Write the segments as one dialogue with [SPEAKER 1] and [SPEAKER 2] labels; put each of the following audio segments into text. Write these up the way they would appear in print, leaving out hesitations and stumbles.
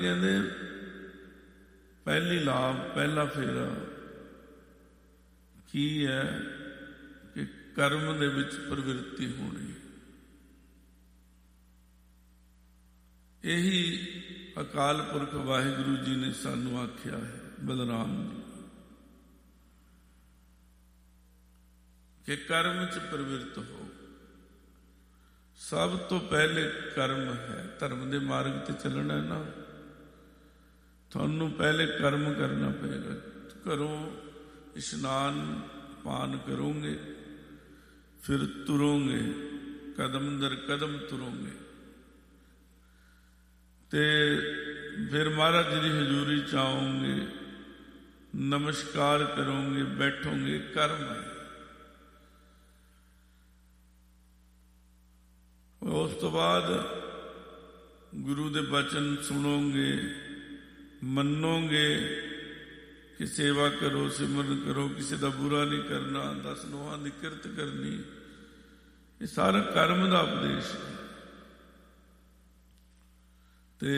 [SPEAKER 1] ਕਹਿੰਦੇ ਪਹਿਲੀ ਲਾਭ, ਪਹਿਲਾ ਫੇਰਾ ਕੀ ਹੈ ਕਿ ਕਰਮ ਦੇ ਵਿੱਚ ਪ੍ਰਵਿਰਤੀ ਹੋਣੀ। ਇਹੀ ਅਕਾਲ ਪੁਰਖ ਵਾਹਿਗੁਰੂ ਜੀ ਨੇ ਸਾਨੂੰ ਆਖਿਆ ਹੈ, ਬਲਰਾਮ ਜੀ, ਕਿ ਕਰਮ 'ਚ ਪ੍ਰਵਿਰਤ ਹੋ। ਸਭ ਤੋਂ ਪਹਿਲੇ ਕਰਮ ਹੈ। ਧਰਮ ਦੇ ਮਾਰਗ ਤੇ ਚੱਲਣਾ ਹੈ ਨਾ, ਤੁਹਾਨੂੰ ਪਹਿਲੇ ਕਰਮ ਕਰਨਾ ਪਏਗਾ। ਘਰੋਂ ਇਸ਼ਨਾਨ ਪਾਨ ਕਰੋਗੇ, ਫਿਰ ਤੁਰੋਗੇ, ਕਦਮ ਦਰ ਕਦਮ ਤੁਰੋਗੇ, ਤੇ ਫਿਰ ਮਹਾਰਾਜ ਜੀ ਦੀ ਹਜ਼ੂਰੀ ਚ ਆਓਗੇ, ਨਮਸਕਾਰ ਕਰੋਗੇ, ਬੈਠੋਗੇ। ਕਰਮ ਹੈ। ਉਸ ਤੋਂ ਬਾਅਦ ਗੁਰੂ ਦੇ ਬਚਨ ਸੁਣੋਗੇ, ਮੰਨੋਗੇ ਕਿ ਸੇਵਾ ਕਰੋ, ਸਿਮਰਨ ਕਰੋ, ਕਿਸੇ ਦਾ ਬੁਰਾ ਨਹੀਂ ਕਰਨਾ, 10 ਨੋਹਾਂ ਦੀ ਕਿਰਤ ਕਰਨੀ। ਇਹ ਸਾਰਾ ਕਰਮ ਦਾ ਉਪਦੇਸ਼ ਹੈ। ਤੇ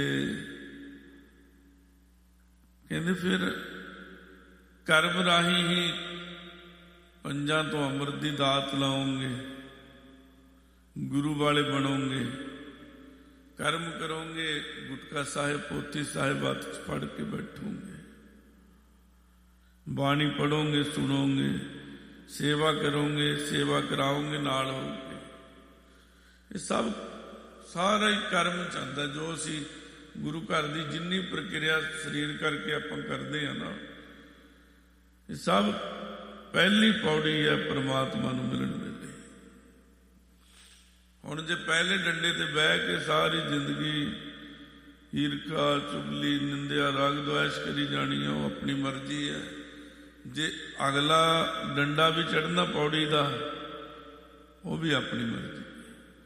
[SPEAKER 1] ਕਹਿੰਦੇ ਫਿਰ ਕਰਮ ਰਾਹੀਂ ਹੀ ਪੰਜਾਂ ਤੋਂ ਅੰਮ੍ਰਿਤ ਦੀ ਦਾਤ ਲਾਓਗੇ, ਗੁਰੂ ਵਾਲੇ ਬਣੋਗੇ। ਕਰਮ ਕਰੋਗੇ, ਗੁਟਕਾ ਸਾਹਿਬ, ਪੋਥੀ ਸਾਹਿਬ ਹੱਥ 'ਚ ਫੜ ਕੇ ਬੈਠੋਗੇ, ਬਾਣੀ ਪੜੋਗੇ, ਸੁਣੋਗੇ, ਸੇਵਾ ਕਰੋਗੇ, ਸੇਵਾ ਕਰਾਓਗੇ ਨਾਲ ਹੋ ਕੇ। ਇਹ ਸਭ ਸਾਰਾ ਹੀ ਕਰਮ ਚਾਹੁੰਦਾ। ਜੋ ਅਸੀਂ ਗੁਰੂ ਘਰ ਦੀ ਜਿੰਨੀ ਪ੍ਰਕਿਰਿਆ ਸਰੀਰ ਕਰਕੇ ਆਪਾਂ ਕਰਦੇ ਹਾਂ ਨਾ, ਇਹ ਸਭ ਪਹਿਲੀ ਪੌੜੀ ਹੈ ਪਰਮਾਤਮਾ ਨੂੰ ਮਿਲਣ ਵੇਲੇ। ਹੁਣ ਜੇ ਪਹਿਲੇ ਡੰਡੇ ਤੇ ਬਹਿ ਕੇ ਸਾਰੀ ਜ਼ਿੰਦਗੀ ਈਰਖਾ, ਚੁਗਲੀ, ਨਿੰਦਿਆ, ਰਾਗ ਦੁਆਇਸ਼ ਕਰੀ ਜਾਣੀ, ਉਹ ਆਪਣੀ ਮਰਜ਼ੀ ਹੈ। ਜੇ ਅਗਲਾ ਡੰਡਾ ਵੀ ਚੜ੍ਹਨਾ ਪੌੜੀ ਦਾ, ਉਹ ਵੀ ਆਪਣੀ ਮਰਜ਼ੀ।